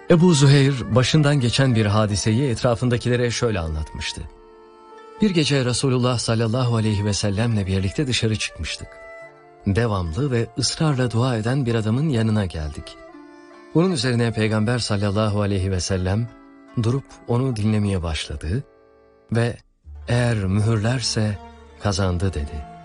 Ebu Züheyr başından geçen bir hadiseyi etrafındakilere şöyle anlatmıştı. Bir gece Resulullah sallallahu aleyhi ve sellemle birlikte dışarı çıkmıştık. Devamlı ve ısrarla dua eden bir adamın yanına geldik. Bunun üzerine Peygamber sallallahu aleyhi ve sellem durup onu dinlemeye başladı ve eğer mühürlerse kazandı dedi.